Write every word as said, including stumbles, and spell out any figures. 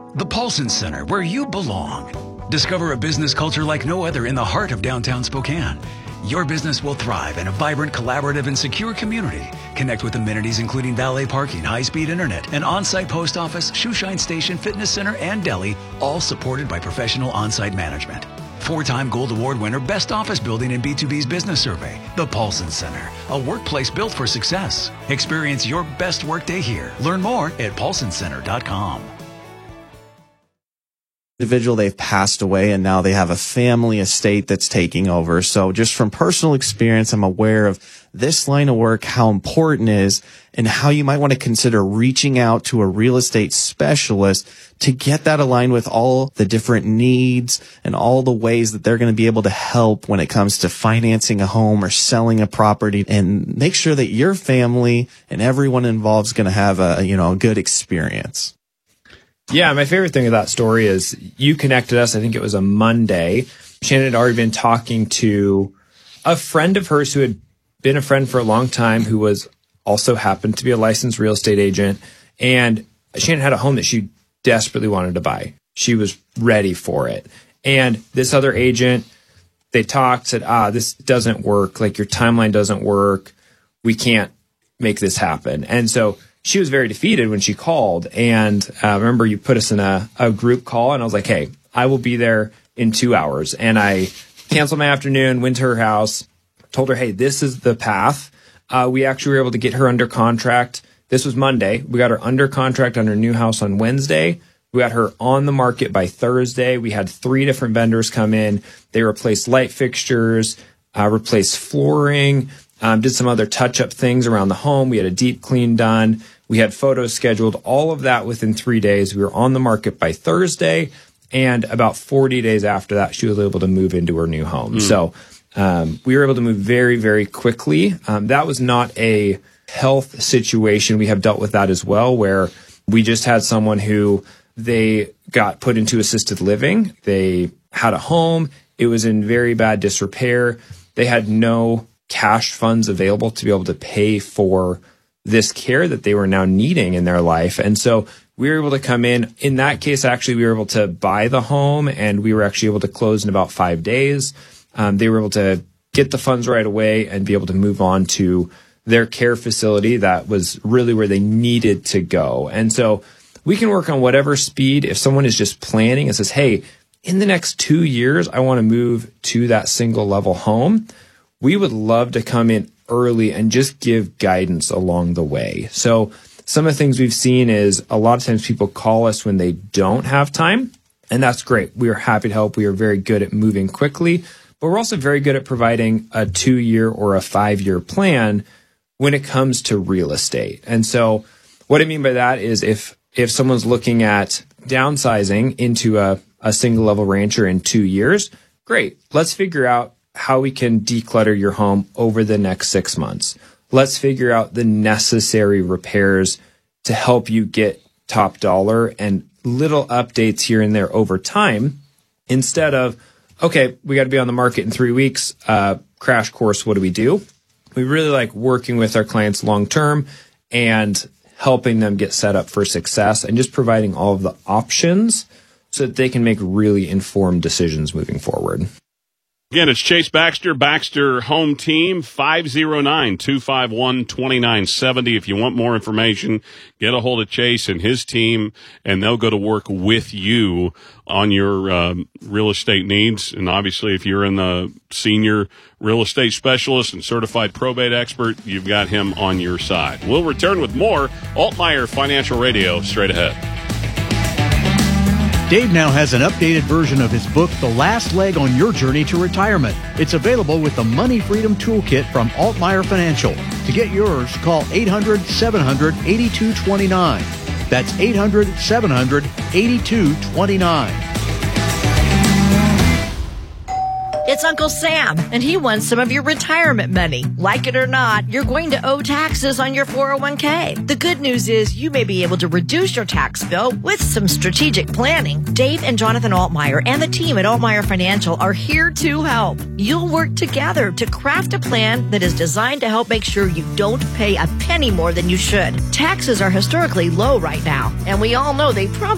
The Paulson Center, where you belong. Discover a business culture like no other in the heart of downtown Spokane. Your business will thrive in a vibrant, collaborative, and secure community. Connect with amenities including valet parking, high-speed internet, an on-site post office, shoeshine station, fitness center, and deli, all supported by professional on-site management. Four-time Gold Award winner, Best Office Building in B two B's Business Survey. The Paulson Center, a workplace built for success. Experience your best workday here. Learn more at paulson center dot com. Individual, they've passed away and now they have a family estate that's taking over. So just from personal experience, I'm aware of this line of work, how important it is, and how you might want to consider reaching out to a real estate specialist to get that aligned with all the different needs and all the ways that they're going to be able to help when it comes to financing a home or selling a property, and make sure that your family and everyone involved is going to have a, you know, a good experience. Yeah, my favorite thing of that story is you connected us. I think it was a Monday. Shannon had already been talking to a friend of hers who had been a friend for a long time, who was also happened to be a licensed real estate agent. And Shannon had a home that she desperately wanted to buy. She was ready for it. And this other agent, they talked, said, ah, this doesn't work. Like, your timeline doesn't work. We can't make this happen. And so she was very defeated when she called. And uh, remember, you put us in a, a group call, and I was like, hey, I will be there in two hours. And I canceled my afternoon, went to her house, told her, hey, this is the path. Uh, we actually were able to get her under contract. This was Monday. We got her under contract on her new house on Wednesday. We got her on the market by Thursday. We had three different vendors come in. They replaced light fixtures, uh, replaced flooring, Um, did some other touch-up things around the home. We had a deep clean done. We had photos scheduled, all of that within three days. We were on the market by Thursday, and about forty days after that, she was able to move into her new home. Mm. So um, we were able to move very, very quickly. Um, that was not a health situation. We have dealt with that as well, where we just had someone who they got put into assisted living. They had a home. It was in very bad disrepair. They had no cash funds available to be able to pay for this care that they were now needing in their life. And so we were able to come in. In that case, actually, we were able to buy the home, and we were actually able to close in about five days. Um, they were able to get the funds right away and be able to move on to their care facility that was really where they needed to go. And so we can work on whatever speed. If someone is just planning and says, hey, in the next two years, I want to move to that single level home, we would love to come in early and just give guidance along the way. So some of the things we've seen is a lot of times people call us when they don't have time, and that's great. We are happy to help. We are very good at moving quickly, but we're also very good at providing a two-year or a five-year plan when it comes to real estate. And so what I mean by that is if if someone's looking at downsizing into a, a single-level rancher in two years, great. Let's figure out how we can declutter your home over the next six months. Let's figure out the necessary repairs to help you get top dollar and little updates here and there over time, instead of, okay, we got to be on the market in three weeks. Uh, crash course, what do we do? We really like working with our clients long term and helping them get set up for success and just providing all of the options so that they can make really informed decisions moving forward. Again, it's Chase Baxter, Baxter Home Team, five oh nine, two five one, two nine seven oh. If you want more information, get a hold of Chase and his team, and they'll go to work with you on your um, real estate needs. And obviously, if you're in the senior real estate specialist and certified probate expert, you've got him on your side. We'll return with more Altmaier Financial Radio straight ahead. Dave now has an updated version of his book, The Last Leg on Your Journey to Retirement. It's available with the Money Freedom Toolkit from Altmaier Financial. To get yours, call eight hundred, seven hundred, eighty-two twenty-nine. That's eight hundred, seven hundred, eighty-two twenty-nine. It's Uncle Sam, and he wants some of your retirement money. Like it or not, you're going to owe taxes on your four oh one k. The good news is you may be able to reduce your tax bill with some strategic planning. Dave and Jonathan Altmaier and the team at Altmaier Financial are here to help. You'll work together to craft a plan that is designed to help make sure you don't pay a penny more than you should. Taxes are historically low right now, and we all know they probably